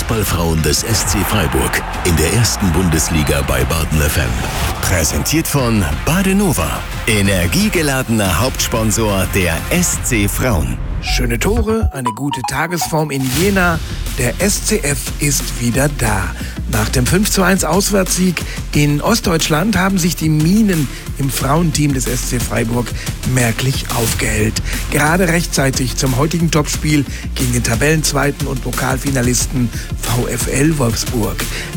Fußballfrauen des SC Freiburg in der ersten Bundesliga bei Baden FM. Präsentiert von Badenova, energiegeladener Hauptsponsor der SC Frauen. Schöne Tore, eine gute Tagesform in Jena. Der SCF ist wieder da. Nach dem 5:1 Auswärtssieg in Ostdeutschland haben sich die Minen im Frauenteam des SC Freiburg merklich aufgehellt. Gerade rechtzeitig zum heutigen Topspiel gegen den Tabellenzweiten und Pokalfinalisten VfL Wolfsburg.